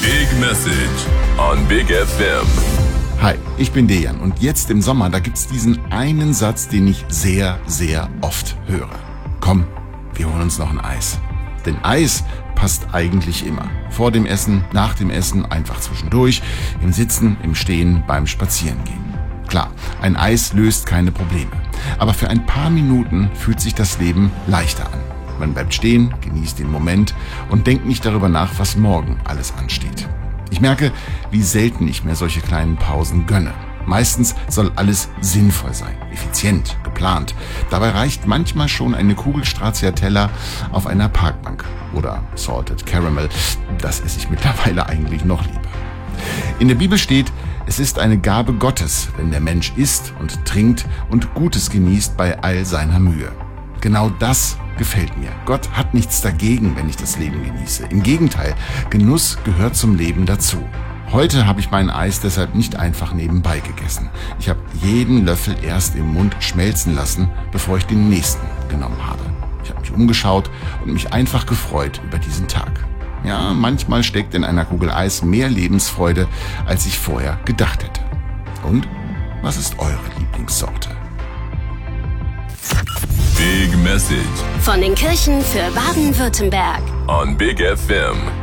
Big Message on Big FM. Hi, ich bin Dejan und jetzt im Sommer, da gibt's diesen einen Satz, den ich sehr, sehr oft höre. Komm, wir holen uns noch ein Eis. Denn Eis passt eigentlich immer. Vor dem Essen, nach dem Essen, einfach zwischendurch, im Sitzen, im Stehen, beim Spazierengehen. Klar, ein Eis löst keine Probleme. Aber für ein paar Minuten fühlt sich das Leben leichter an. Man bleibt stehen, genießt den Moment und denkt nicht darüber nach, was morgen alles ansteht. Ich merke, wie selten ich mir solche kleinen Pausen gönne. Meistens soll alles sinnvoll sein, effizient, geplant. Dabei reicht manchmal schon eine Kugel Stracciatella auf einer Parkbank oder Salted Caramel. Das esse ich mittlerweile eigentlich noch lieber. In der Bibel steht, es ist eine Gabe Gottes, wenn der Mensch isst und trinkt und Gutes genießt bei all seiner Mühe. Genau das gefällt mir. Gott hat nichts dagegen, wenn ich das Leben genieße. Im Gegenteil, Genuss gehört zum Leben dazu. Heute habe ich mein Eis deshalb nicht einfach nebenbei gegessen. Ich habe jeden Löffel erst im Mund schmelzen lassen, bevor ich den nächsten genommen habe. Ich habe mich umgeschaut und mich einfach gefreut über diesen Tag. Ja, manchmal steckt in einer Kugel Eis mehr Lebensfreude, als ich vorher gedacht hätte. Und was ist eure Lieblingssorte? Big Message Von den Kirchen für Baden-Württemberg. on Big FM.